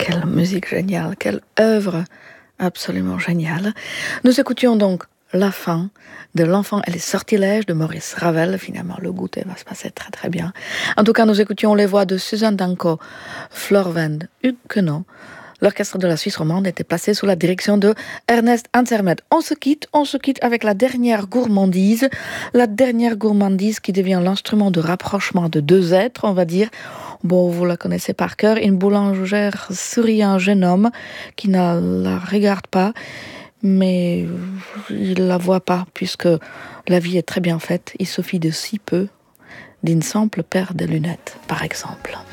Quelle musique géniale, quelle œuvre absolument géniale. Nous écoutions donc la fin de L'Enfant et les sortilèges de Maurice Ravel. Finalement, le goûter va se passer très très bien. En tout cas, nous écoutions les voix de Suzanne Danko, Florvend, Hugues Queneau. L'orchestre de la Suisse romande était placé sous la direction de Ernest Ansermet. On se quitte avec la dernière gourmandise qui devient l'instrument de rapprochement de deux êtres, on va dire. Bon, vous la connaissez par cœur. Une boulangère sourit à un jeune homme qui ne la regarde pas, mais il ne la voit pas, puisque la vie est très bien faite. Il suffit de si peu, d'une simple paire de lunettes, par exemple.